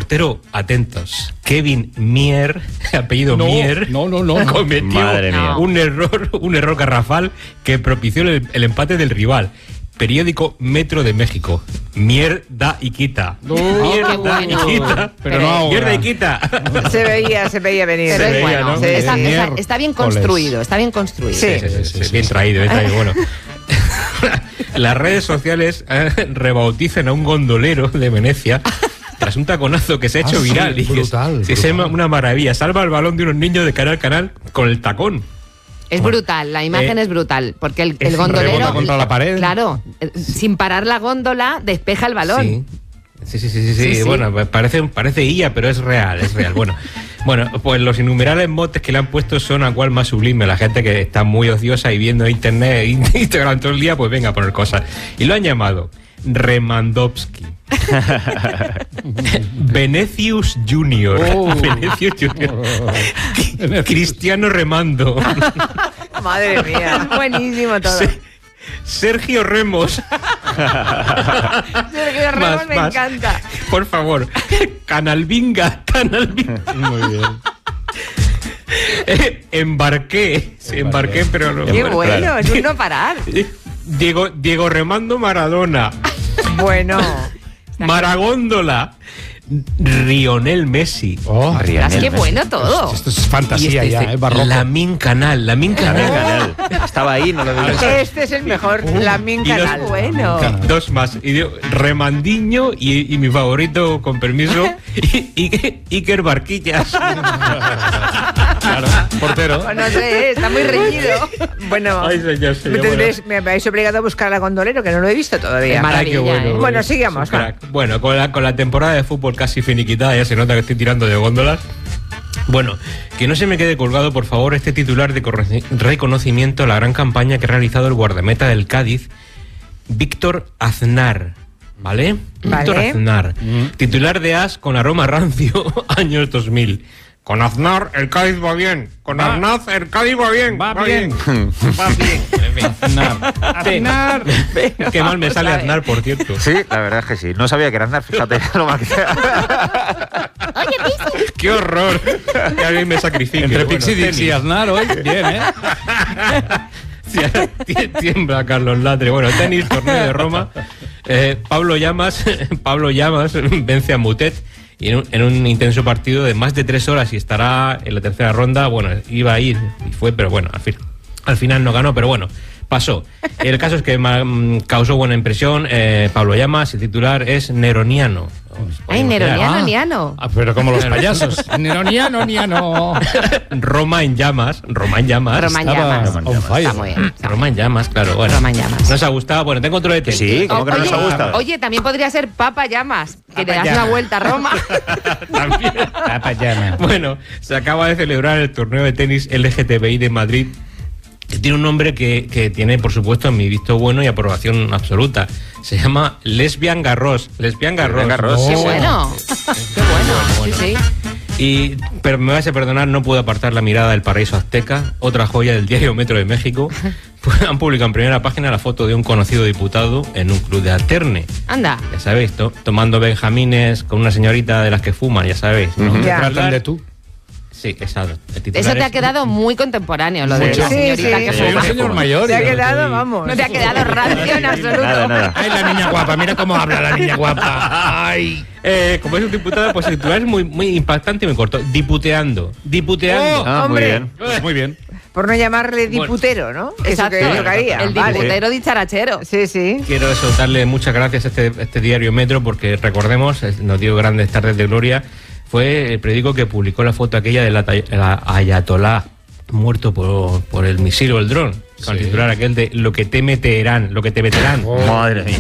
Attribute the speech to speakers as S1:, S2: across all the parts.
S1: portero, atentos, Kevin Mier, apellido Mier, cometió un error garrafal que propició el empate del rival. Periódico Metro de México. Mierda y quita. Mierda y quita.
S2: Pero no,
S1: mierda y quita.
S3: Se veía venir.
S4: Pero
S3: es
S4: bueno,
S3: ¿no?
S4: está bien construido, está bien construido.
S1: Sí. Bien traído. Bueno, las redes sociales rebautizan a un gondolero de Venecia tras un taconazo que se ha hecho viral.
S2: Brutal.
S1: Es una maravilla. Salva el balón de unos niños de cara al canal con el tacón.
S4: Es brutal, la imagen es brutal, porque el gondolero...
S2: Rebota contra la pared.
S4: Claro, sin parar la góndola, despeja el balón.
S1: Sí. Bueno, parece IA, pero es real. Bueno, pues los innumerables motes que le han puesto son a cual más sublime. La gente que está muy ociosa y viendo internet e Instagram todo el día, pues venga a poner cosas. Y lo han llamado Remandowski. Venecius Junior. Cristiano Remando.
S3: Madre mía.
S4: Buenísimo todo.
S1: Sergio Remos.
S4: Sergio Remos me encanta.
S1: Por favor. Canalvinga.
S2: Muy bien.
S1: Embarqué, pero no.
S4: Qué bueno, claro. Es un no parar.
S1: Diego Remando Maradona.
S3: Bueno.
S1: Maragóndola. Rionel Messi.
S4: Qué bueno todo.
S2: Esto es fantasía ya, barroco.
S1: Lamin Canal.
S5: Estaba ahí, no lo vi.
S3: Este es el mejor, Lamin Canal.
S4: Bueno.
S1: Dos más. Remandiño y mi favorito, con permiso, Iker Barquillas.
S2: Claro, portero.
S3: No sé, está muy reñido. Bueno,
S1: Ay, señor,
S3: me habéis obligado a buscar a Gondolero, que no lo he visto todavía.
S4: Maravilla,
S3: Bueno, sigamos.
S1: Bueno, con la temporada de fútbol casi finiquitada, ya se nota que estoy tirando de góndolas. Bueno, que no se me quede colgado, por favor, este titular de reconocimiento a la gran campaña que ha realizado el guardameta del Cádiz, Víctor Aznar. ¿Vale? Víctor Aznar. Titular de AS con aroma rancio, años 2000. Con Aznar el Cádiz va bien. Con Aznar el Cádiz va bien.
S2: Va bien.
S1: Aznar. Qué mal me sale Aznar, por cierto.
S5: Sí, la verdad es que sí. No sabía que era Aznar, fíjate lo mal que sea.
S4: Oye, Pixi.
S1: ¡Qué horror! Que alguien me sacrifique.
S2: Entre Pixi y Aznar hoy, bien, ¿eh?
S1: Tiembla Carlos Latre. Bueno, tenis, torneo de Roma. Pablo Llamas vence a Mutet y en un intenso partido de más de 3 horas y estará en la tercera ronda. Bueno, iba a ir y fue, pero bueno, al final no ganó, pero bueno, pasó. El caso es que causó buena impresión. Pablo Llamas, el titular es Neroniano.
S4: Ay, Neroniano.
S2: Pero como los payasos. Neroniano.
S1: Roma en llamas.
S4: Roma en llamas.
S2: Está
S4: muy bien.
S1: Roma en llamas, claro. Bueno,
S4: Roma en llamas.
S1: ¿No os ha gustado? Bueno, tengo otro de tenis.
S5: Sí, ¿cómo que no nos ha gustado?
S4: Oye, también podría ser Papa Llamas, que te das una vuelta a Roma.
S1: También.
S2: Papa Llamas.
S1: Bueno, se acaba de celebrar el torneo de tenis LGTBI de Madrid, que tiene un nombre que tiene, por supuesto, mi visto bueno y aprobación absoluta. Se llama Lesbian Garros.
S5: Lesbian
S4: Garros. Qué bueno. Qué bueno. Sí.
S1: Pero me vais a perdonar, no puedo apartar la mirada del paraíso azteca, otra joya del diario Metro de México. Han publicado en primera página la foto de un conocido diputado en un club de alterne.
S4: Anda.
S1: Ya sabéis, tomando benjamines con una señorita de las que fuman, ya sabéis, ¿no?
S2: Tratan de tú.
S1: Sí, exacto.
S4: Eso te ha quedado muy contemporáneo, lo de la señorita que fuma.
S2: Un señor mayor.
S3: Te ha quedado, vamos.
S4: No te ha quedado rancio en absoluto.
S5: Nada.
S2: Ay, la niña guapa, mira cómo habla la niña guapa. Ay.
S1: Como es un diputado, pues el titular es muy impactante y muy corto. Diputeando.
S5: Muy bien.
S2: Muy bien.
S3: Por no llamarle diputero, ¿no?
S4: Exacto.
S3: Eso que yo haría.
S4: El diputero dicharachero.
S3: Sí.
S1: Quiero eso, darle muchas gracias a este diario Metro, porque recordemos, nos dio grandes tardes de gloria. Fue el periódico que publicó la foto aquella de la ayatolá muerto por el misil o el dron. Con el titular aquel de lo que te meterán.
S5: Madre mía.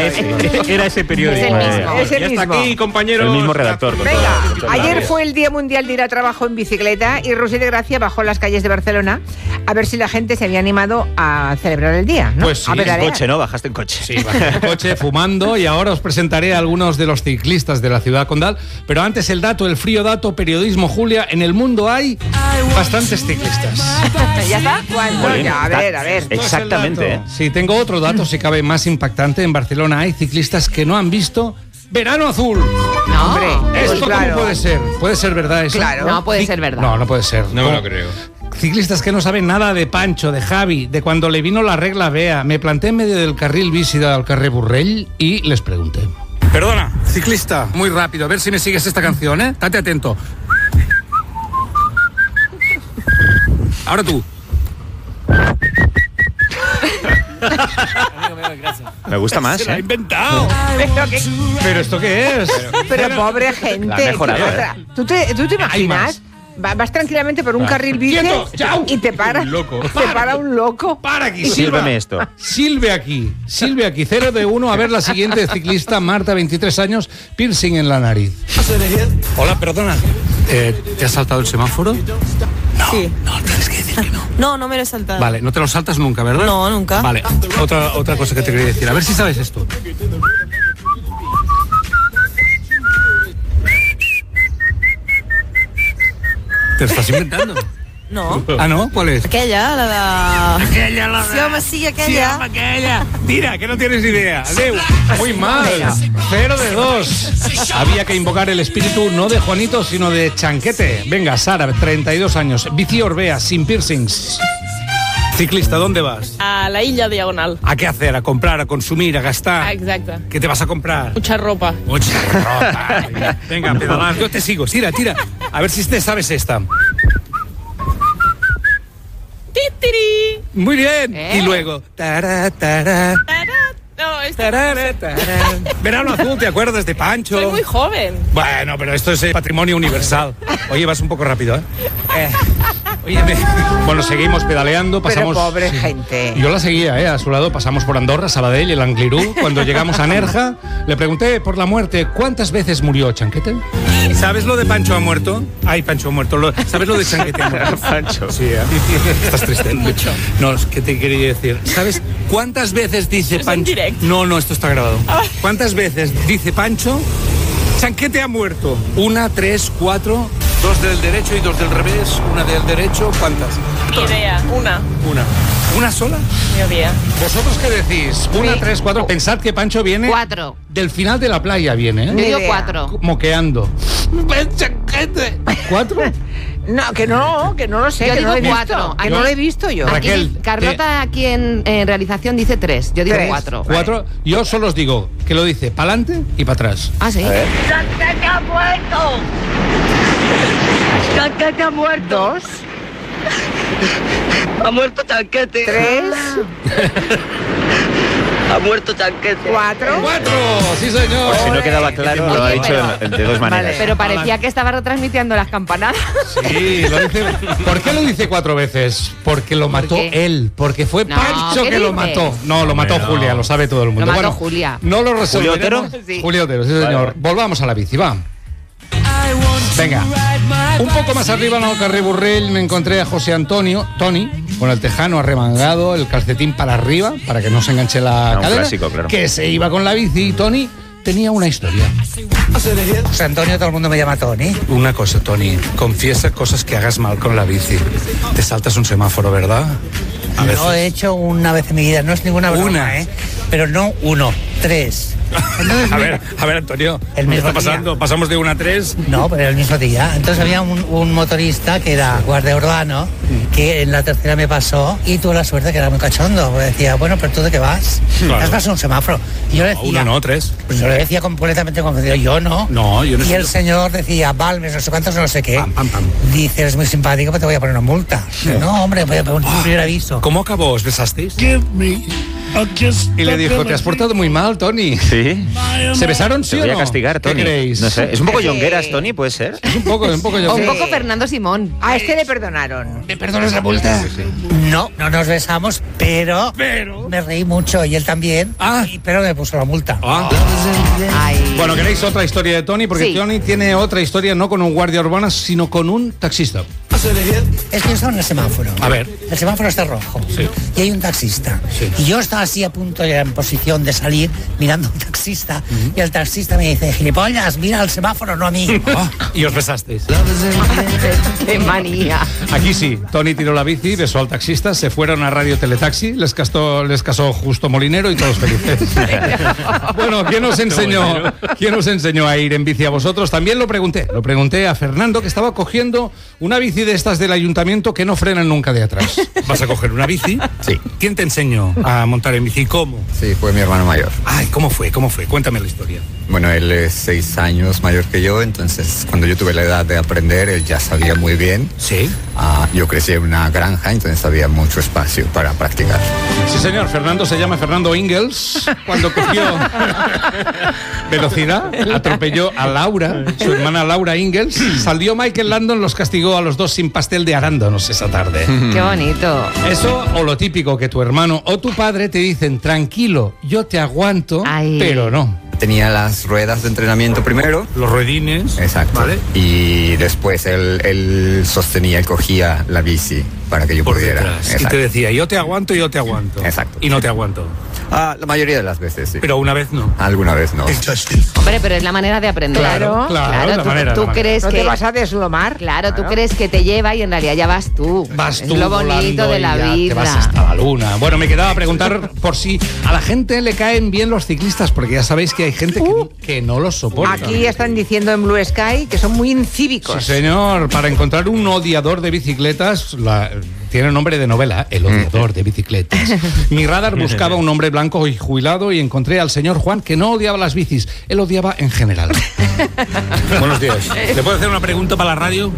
S1: Era ese periódico.
S3: Es el
S1: Ya
S3: mismo.
S1: está aquí, compañero.
S5: El mismo redactor.
S3: Venga, ayer fue el Día Mundial de ir a trabajo en bicicleta y Rosy de Gracia bajó las calles de Barcelona a ver si la gente se había animado a celebrar el día, ¿no?
S2: Pues sí,
S3: a ver,
S5: En coche, ¿no? Bajaste en coche.
S2: Sí, bajé en coche fumando y ahora os presentaré a algunos de los ciclistas de la ciudad condal. Pero antes el frío dato, periodismo, Julia. En el mundo hay bastantes ciclistas.
S4: ¿Ya está?
S3: ¿Cuándo? Ya, a ver.
S5: Exactamente.
S2: Sí, tengo otro dato, si cabe más impactante. En Barcelona hay ciclistas que no han visto Verano azul.
S4: No,
S3: Hombre,
S2: ¿Esto
S3: pues claro.
S2: cómo puede ser? ¿Puede ser verdad eso?
S3: Claro.
S4: no puede ser verdad.
S2: No, no puede ser.
S1: No me lo creo.
S2: Ciclistas que no saben nada de Pancho, de Javi, de cuando le vino la regla Bea. Me planté en medio del carril bici del carrer Burrell y les pregunté. Perdona, ciclista, muy rápido, a ver si me sigues esta canción, ¿eh? Estate atento. Ahora tú.
S5: Me gusta más,
S2: Se la ha
S5: ¿eh?
S2: inventado. ¿Pero esto qué es?
S3: Pero pobre gente.
S5: La ha mejorado,
S3: o sea, ¿tú te imaginas? Vas tranquilamente por un carril bici
S2: ¡Quieto! ¡Chao!
S3: y te para.
S1: Un loco.
S3: Te para un loco.
S2: Para aquí,
S5: Sílveme esto.
S2: Silve aquí, 0 de 1. A ver la siguiente ciclista, Marta, 23 años, piercing en la nariz. Hola, perdona. ¿Te has saltado el semáforo?
S6: Sí.
S2: No, tienes que decir que no.
S6: No, no me lo he saltado.
S2: Vale, no te lo saltas nunca, ¿verdad?
S6: No, nunca.
S2: Vale, otra cosa que te quería decir. A ver si sabes esto. ¿Te lo estás inventando?
S6: No.
S2: Ah, ¿no? ¿Cuál es?
S6: Aquella, la de...
S2: Aquella, la
S6: Sí, home, sí, aquella.
S2: aquella. Mira, que no tienes idea. Adeu. Muy mal. 0 de 2. Había que invocar el espíritu no de Juanito, sino de Chanquete. Venga, Sara, 32 años. Bici Orbea, sin piercings. Ciclista, ¿dónde vas?
S7: A la Illa Diagonal.
S2: ¿A qué hacer? ¿A comprar? ¿A consumir? ¿A gastar?
S7: Exacto.
S2: ¿Qué te vas a comprar?
S7: Mucha ropa.
S2: Mucha ropa. Venga, pedalar. Yo te sigo. Tira. A ver si te sabes esta.
S7: ¡Titiri!
S2: Muy bien. Y luego. Tará.
S7: No, esto
S2: Tarara, tarara. Verano azul, ¿te acuerdas de Pancho?
S7: soy muy joven.
S2: Bueno, pero esto es patrimonio universal. Oye, vas un poco rápido, ¿eh? Oye, bueno, seguimos pedaleando, pasamos...
S3: Pero pobre gente.
S2: Yo la seguía, ¿eh? A su lado pasamos por Andorra, Sabadell y el Anglirú. Cuando llegamos a Nerja, le pregunté por la muerte, ¿cuántas veces murió Chanquete? ¿Sabes lo de Pancho ha muerto? Ay, Pancho ha muerto. ¿Sabes lo de Chanquete ha muerto?
S5: Pancho.
S2: Sí, ¿eh? Estás triste. Mucho. No, es que te quería decir. ¿Sabes cuántas veces dice
S7: ¿Es
S2: Pancho?
S7: en directo?
S2: No, esto está grabado. ¿Cuántas veces dice Pancho? Chanquete ha muerto. 1, 3, 4, 2 del derecho y 2 del revés. 1 del derecho, ¿cuántas?
S7: Ni idea. Una.
S2: ¿Una sola?
S7: Ni idea.
S2: ¿Vosotros qué decís? 1,
S4: Sí.
S2: 3, 4. Pensad que Pancho viene
S4: 4.
S2: del final de la playa, viene,
S4: Yo
S2: ¿eh?
S4: digo
S3: idea.
S4: 4.
S2: Moqueando. ¡Ven, Chanquete! ¿4?
S3: No, que no lo sé.
S4: Yo
S3: que
S4: digo
S3: no lo he visto.
S4: 4.
S3: Que no lo he visto yo.
S2: Raquel.
S4: Aquí, Carlota aquí en realización dice 3. Yo digo
S3: 3.
S4: 4.
S2: 4. Yo solo os digo que lo dice para adelante y para atrás.
S4: Ah, sí.
S8: ¡Chanquete ha muerto! ¡Chanquete ha muerto!
S3: 2,
S8: ¡Ha muerto Chanquete!
S3: 3,
S8: ¡Ha muerto Chanquete!
S3: 4.
S2: 4. Sí, señor.
S5: Por si no quedaba claro, lo ha
S4: Oye,
S5: dicho de dos maneras.
S3: Vale.
S4: Pero parecía que estaba retransmitiendo las campanadas.
S2: Sí, lo dice. ¿Por qué lo dice 4 veces? Porque lo mató
S4: qué?
S2: él. Porque fue
S4: No,
S2: Pancho
S4: ¿qué
S2: que lo
S4: dices?
S2: mató. No, lo mató
S1: Bueno.
S2: Julia, lo sabe todo el mundo.
S4: Lo mató
S2: Bueno,
S4: Julia.
S2: No lo resolveremos.
S5: ¿Julio Otero?
S4: Sí.
S2: Julio Otero, sí, señor.
S5: Vale.
S2: Volvamos a la bici, va. Venga, un poco más arriba en el carrer Burrell me encontré a José Antonio, Tony, con el tejano arremangado, el calcetín para arriba, para que no se enganche la
S5: Un
S2: cadera,
S5: clásico, claro.
S2: que se iba con la bici y Tony tenía una historia.
S9: José Antonio, todo el mundo me llama Tony.
S2: Una cosa, Tony, confiesa cosas que hagas mal con la bici. Te saltas un semáforo, ¿verdad? A veces.
S9: Lo he hecho una vez en mi vida, no es ninguna broma,
S2: Una.
S9: ¿eh? Pero no 1, 3. Entonces,
S2: A ver, Antonio,
S9: El
S2: ¿qué
S9: mismo
S2: está pasando?
S9: día.
S2: Pasamos de 1 a 3.
S9: No, pero el mismo día. Entonces había un motorista que era guardia urbano, que en la tercera me pasó y tuve la suerte que era muy cachondo. Porque decía, bueno, pero ¿tú de qué vas?
S2: Claro.
S9: Has pasado un semáforo. Y yo le decía...
S2: 1 no, 3.
S9: Pues yo le decía completamente convencido, yo no.
S2: No, yo no
S9: Y
S2: sé.
S9: el señor decía, Balmes, no sé cuántos, no sé qué.
S2: Pam, pam, pam.
S9: Dice, eres muy simpático, pero te voy a poner una multa. No, hombre, voy a poner un primer aviso.
S2: ¿Cómo acabó? ¿Os besasteis? Y le dijo, te has portado muy mal, Tony.
S5: Sí.
S2: ¿Se besaron, sí
S5: Te
S2: o
S5: voy a
S2: no?
S5: castigar,
S2: ¿Qué
S5: Tony.
S2: creéis?
S5: No sé. Es un poco
S3: Sí.
S5: Jongueras, Tony, ¿puede ser?
S2: Es un poco yo.
S4: O un
S3: Sí.
S4: poco Fernando Simón.
S3: A este le perdonaron.
S2: ¿Me perdonas la multa?
S9: No, no nos besamos, pero me reí mucho y él también.
S2: Ah.
S9: Pero me puso la multa.
S2: Ah.
S4: Ay.
S2: Bueno, ¿queréis otra historia de Tony? Porque
S4: Sí.
S2: Tony tiene otra historia no con un guardia urbano, sino con un taxista.
S9: Es que yo estaba en el semáforo.
S2: A ver.
S9: El semáforo está rojo.
S2: Sí.
S9: Y hay un taxista.
S2: Sí.
S9: Y yo estaba así a punto, ya en posición de salir, mirando a un taxista. Y el taxista me dice, gilipollas, mira al semáforo, no a mí.
S2: Y os besasteis.
S4: ¡Qué manía!
S2: Aquí sí, Tony tiró la bici, besó al taxista, se fueron a Radio Teletaxi, les casó Justo Molinero y todos felices. Bueno, ¿quién os enseñó a ir en bici a vosotros? También lo pregunté a Fernando, que estaba cogiendo una bici de estas del ayuntamiento que no frenan nunca de atrás. ¿Vas a coger una bici?
S10: Sí.
S2: ¿Quién te enseñó a montar en bici? ¿Cómo?
S10: Sí, fue mi hermano mayor.
S2: Ay, ¿cómo fue? Cuéntame la historia.
S10: Bueno, él es 6 años mayor que yo, entonces cuando yo tuve la edad de aprender, él ya sabía muy bien.
S2: ¿Sí?
S10: Yo crecí en una granja, entonces había mucho espacio para practicar.
S2: Sí, señor. Fernando se llama Fernando Ingalls. Cuando cogió velocidad, atropelló a Laura, su hermana Laura Ingalls. Salió Michael Landon, los castigó a los dos sin pastel de arándanos esa tarde.
S4: ¡Qué bonito!
S2: Eso o lo típico que tu hermano o tu padre te dicen, tranquilo, yo te aguanto,
S4: Ay.
S2: pero no.
S10: Tenía las ruedas de entrenamiento primero.
S2: Los ruedines.
S10: Exacto.
S2: ¿Vale?
S10: Y después él sostenía, él cogía la bici para que yo
S2: Por
S10: pudiera.
S2: detrás. Y
S10: Exacto.
S2: te decía, yo te aguanto.
S10: Exacto.
S2: Y no te aguanto.
S10: La mayoría de las veces, sí.
S2: Pero una vez no.
S10: Alguna vez no.
S4: Hombre, pero es la manera de aprender.
S3: Claro,
S2: la manera,
S4: tú
S2: la manera.
S4: crees
S3: No
S4: que...
S3: te vas a deslomar.
S4: Claro, tú crees que te lleva y en realidad ya vas tú.
S2: Vas
S4: es
S2: tú
S4: lo bonito
S2: volando
S4: de la
S2: y ya
S4: vida.
S2: te vas hasta la luna. Bueno, me quedaba a preguntar por si a la gente le caen bien los ciclistas, porque ya sabéis que hay gente que no los soporta.
S3: Aquí están diciendo en Blue Sky que son muy incívicos.
S2: Sí, señor. Para encontrar un odiador de bicicletas, tiene nombre de novela, El odiador de bicicletas. Mi radar buscaba un hombre blanco y jubilado y encontré al señor Juan, que no odiaba las bicis, él odiaba en general. Buenos días. ¿Le puedo hacer una pregunta para la radio?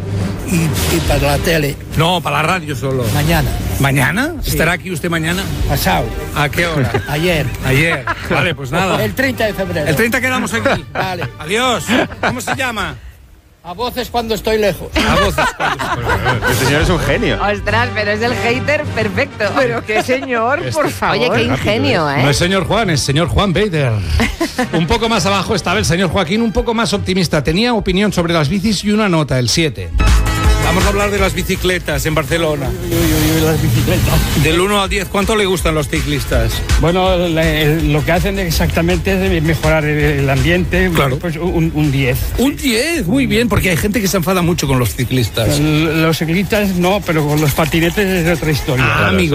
S9: Y para la tele,
S2: No, para la radio solo.
S9: mañana,
S2: ¿Mañana? ¿Estará aquí usted mañana?
S9: pasado,
S2: ¿A qué hora?
S9: ayer,
S2: Ayer. Vale, pues nada.
S9: el 30 de febrero.
S2: El 30 quedamos aquí.
S9: Vale.
S2: Adiós. ¿Cómo se llama?
S9: A voces cuando estoy lejos.
S2: A voces.
S5: El señor es un genio.
S4: Ostras, pero es el hater perfecto.
S3: Pero qué señor, por favor.
S4: Oye, qué ingenio, ¿eh?
S2: No es señor Juan, es señor Juan Bader. Un poco más abajo estaba el señor Joaquín, un poco más optimista. Tenía opinión sobre las bicis y una nota, el 7. Vamos a hablar de las bicicletas en Barcelona.
S11: Las bicicletas.
S2: Del 1 al 10, ¿cuánto le gustan los ciclistas?
S11: Bueno, lo que hacen exactamente es mejorar el ambiente.
S2: Claro.
S11: Pues un 10.
S2: Un 10, muy bien, porque hay gente que se enfada mucho con los ciclistas.
S11: Los ciclistas no, pero con los patinetes es otra historia.
S2: Ah, amigo.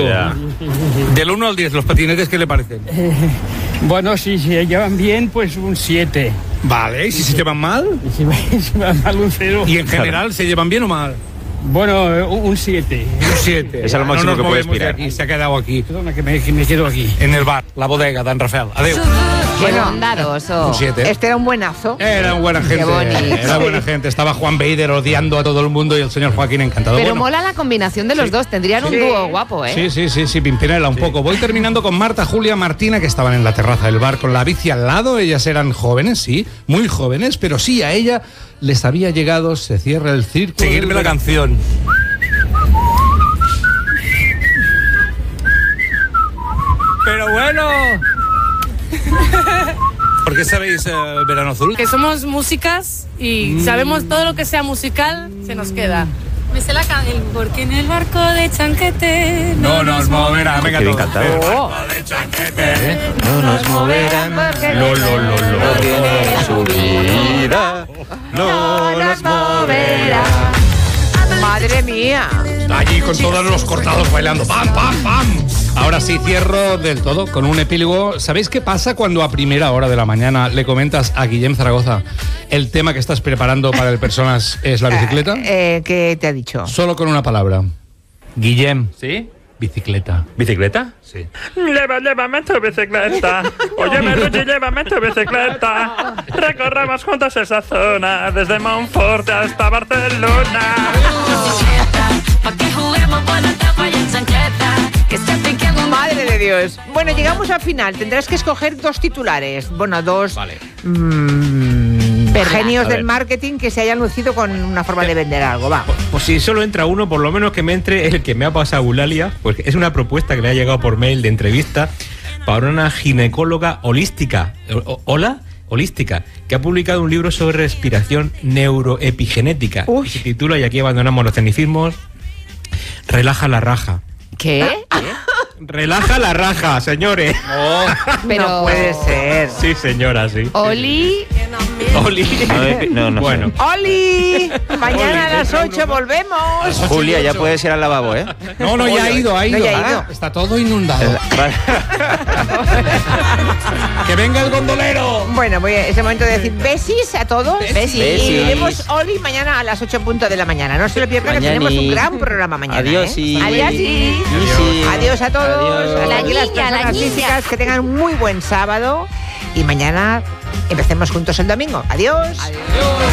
S2: Del 1 al 10, ¿los patinetes qué le parecen?
S11: Bueno, si se llevan bien, pues un 7.
S2: Vale, ¿y si se llevan mal?
S11: Y si va mal, un 0.
S2: ¿Y en general se llevan bien o mal?
S11: Bueno, un 7.
S2: Un 7.
S5: Es lo máximo
S2: no nos
S5: que puedes
S2: movemos de
S5: aspirar.
S2: aquí, se ha quedado aquí.
S11: Perdona, que me quedo aquí.
S2: En el bar, la bodega, Dan Rafael. Adiós.
S4: Qué bondadoso.
S2: Un 7.
S3: Este era un buenazo.
S2: Era buena gente.
S4: bonito.
S2: Era buena gente. Estaba Juan Bader odiando a todo el mundo y el señor Joaquín encantado.
S4: Pero
S2: Bueno,
S4: mola la combinación de los dos. Tendrían un dúo guapo, ¿eh?
S2: Sí, Pimpinela un poco. Voy terminando con Marta, Julia, Martina, que estaban en la terraza del bar con la bici al lado. Ellas eran jóvenes, sí, muy jóvenes, pero sí, a ella les había llegado, se cierra el círculo. Seguirme la canción. Pero bueno. ¿Por qué sabéis Verano Azul?
S7: Que somos músicas y sabemos todo lo que sea musical, se nos queda. Me sé la canción. Porque en el barco de Chanquete
S2: No nos moverá. Venga,
S5: Qué bien
S2: todo.
S5: cantado.
S2: Barco de Chanquete.
S5: No nos moverán. No tiene subida. No nos moverán.
S3: Madre mía.
S2: Allí con todos los cortados bailando. ¡Pam, pam, pam! Ahora sí, cierro del todo con un epílogo. ¿Sabéis qué pasa cuando a primera hora de la mañana le comentas a Guillem Zaragoza el tema que estás preparando para el Personas es la bicicleta?
S3: ¿Qué te ha dicho?
S2: Solo con una palabra. Guillem.
S1: ¿Sí?
S2: Bicicleta.
S1: ¿Bicicleta?
S2: Sí.
S12: Llévame tu bicicleta. Óyeme, Luigi, llévame tu bicicleta. Recorremos juntos esa zona, desde Montfort hasta Barcelona.
S3: Madre de Dios. Bueno, llegamos al final. Tendrás que escoger dos titulares. Bueno, dos
S1: Vale.
S3: genios
S1: A
S3: del
S1: ver.
S3: marketing que se hayan lucido con una forma de vender algo. Va.
S1: Pues si solo entra uno, por lo menos que me entre el que me ha pasado Eulalia, pues es una propuesta que le ha llegado por mail de entrevista para una ginecóloga holística. ¿Hola? holística, que ha publicado un libro sobre respiración neuroepigenética. Y se titula, y aquí abandonamos los tecnicismos, Relaja la raja.
S4: ¿Qué?
S1: Relaja la raja, señores.
S4: Pero
S3: No puede ser.
S1: Sí, señora, sí.
S4: Oli,
S5: No,
S1: Bueno.
S3: ¡Oli! Mañana a las 8 volvemos.
S5: Julia, ya puedes ir al lavabo, ¿eh?
S2: No, ya ha ido.
S3: No, ya ha ido.
S2: Está todo inundado.
S5: Vale.
S2: ¡Que venga el gondolero!
S3: Bueno, es el momento de decir besis a todos.
S4: Besis.
S3: Y vemos Oli mañana a las 8:00 de la mañana. No se lo pierdan, que
S5: Mañani.
S3: tenemos un gran programa mañana.
S5: Adiós,
S3: ¿eh?
S5: y...
S3: Adiós, y... Adiós a todos.
S5: Adiós.
S3: Hasta
S4: La
S3: aquí las
S4: niña, la
S3: personas
S4: niña.
S3: físicas, que tengan un muy buen sábado. Y mañana empecemos juntos el domingo. Adiós.
S2: Adiós.